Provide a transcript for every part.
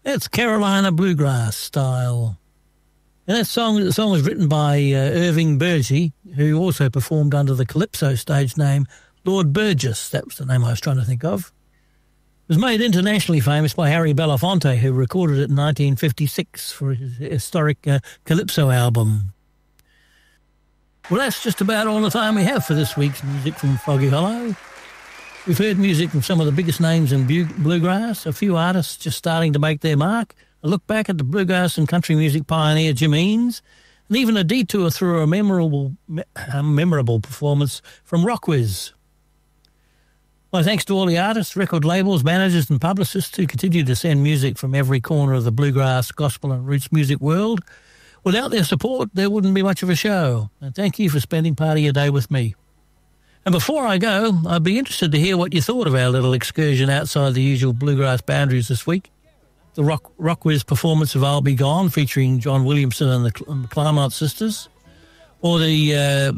That's Carolina Bluegrass style. And the song was written by Irving Bergey, who also performed under the Calypso stage name Lord Burgess. That was the name I was trying to think of. It was made internationally famous by Harry Belafonte, who recorded it in 1956 for his historic Calypso album. Well, that's just about all the time we have for this week's music from Foggy Hollow. We've heard music from some of the biggest names in bluegrass, a few artists just starting to make their mark, a look back at the bluegrass and country music pioneer Jim Eanes, and even a detour through a memorable performance from Rockwiz. My thanks to all the artists, record labels, managers and publicists who continue to send music from every corner of the bluegrass, gospel and roots music world. Without their support, there wouldn't be much of a show. And thank you for spending part of your day with me. And before I go, I'd be interested to hear what you thought of our little excursion outside the usual bluegrass boundaries this week. The Rockwiz performance of I'll Be Gone, featuring John Williamson and the Claremont Sisters, or the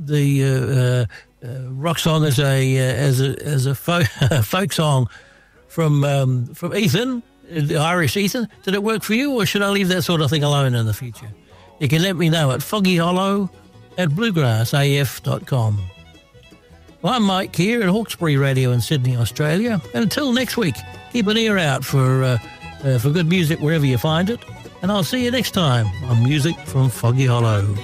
rock song as a folk song from Ethan, the Irish Ethan. Did it work for you, or should I leave that sort of thing alone in the future? You can let me know at foggyhollow@bluegrassaf.com. Well, I'm Mike here at Hawkesbury Radio in Sydney, Australia. And until next week, keep an ear out for good music wherever you find it. And I'll see you next time on Music from Foggy Hollow.